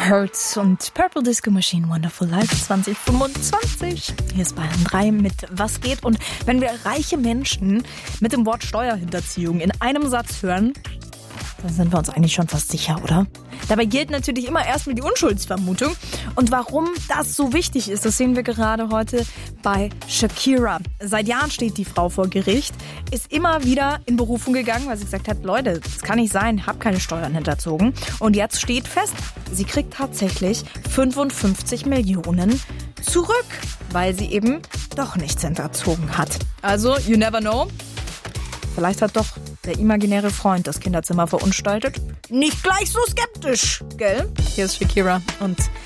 Hurts und Purple Disco Machine Wonderful Life 2025. Hier ist Bayern 3 mit Was geht? Und wenn wir reiche Menschen mit dem Wort Steuerhinterziehung in einem Satz hören, dann sind wir uns eigentlich schon fast sicher, oder? Dabei gilt natürlich immer erstmal die Unschuldsvermutung. Und warum das so wichtig ist, das sehen wir gerade heute bei Shakira. Seit Jahren steht die Frau vor Gericht, ist immer wieder in Berufung gegangen, weil sie gesagt hat, Leute, das kann nicht sein, hab keine Steuern hinterzogen. Und jetzt steht fest, sie kriegt tatsächlich 55 Millionen zurück, weil sie eben doch nichts hinterzogen hat. Also, you never know. Vielleicht hat doch der imaginäre Freund das Kinderzimmer verunstaltet. Nicht gleich so skeptisch, gell? Hier ist Shakira und